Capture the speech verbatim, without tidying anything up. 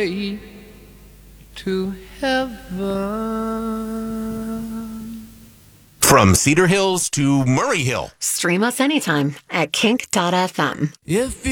way to heaven. From Cedar Hills to Murray Hill. Stream us anytime at kink dot f m. If